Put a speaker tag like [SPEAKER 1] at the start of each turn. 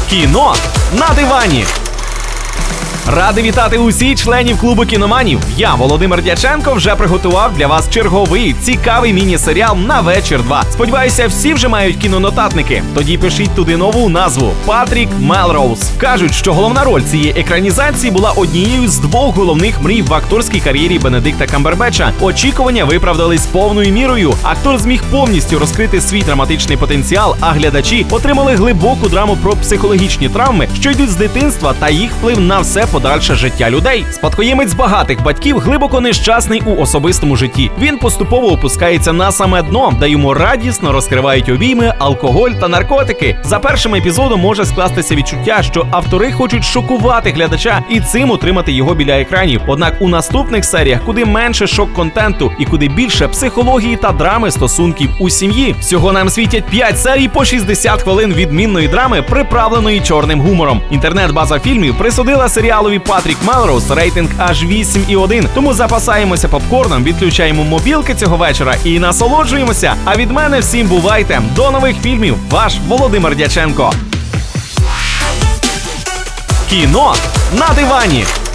[SPEAKER 1] Кіно на дивані. Радий вітати усіх членів клубу кіноманів. Я, Володимир Дяченко, вже приготував для вас черговий цікавий міні-серіал на вечір 2. Сподіваюся, всі вже мають кінонотатники. Тоді пишіть туди нову назву – Патрік Мелроуз. Кажуть, що головна роль цієї екранізації була однією з двох головних мрій в акторській кар'єрі Бенедикта Камбербетча. Очікування виправдались повною мірою. Актор зміг повністю розкрити свій драматичний потенціал, а глядачі отримали глибоку драму про психологічні травми, що йдуть з дитинства та їх вплив на все подальше життя людей. Спадкоємець багатих батьків глибоко нещасний у особистому житті. Він поступово опускається на саме дно, де йому радісно розкривають обійми, алкоголь та наркотики. За першим епізодом може скластися відчуття, що автори хочуть шокувати глядача і цим утримати його біля екранів. Однак у наступних серіях куди менше шок-контенту і куди більше психології та драми стосунків у сім'ї. Всього нам світять 5 серій по 60 хвилин відмінної драми, приправленої чорним гумором. Інтернет-база фільмів присудила серіалові Патрік Мелроуз рейтинг аж 8,1. Тому запасаємося попкорном, відключаємо мобілки цього вечора і насолоджуємося. А від мене всім бувайте. До нових фільмів. Ваш Володимир Дяченко. Кіно на дивані.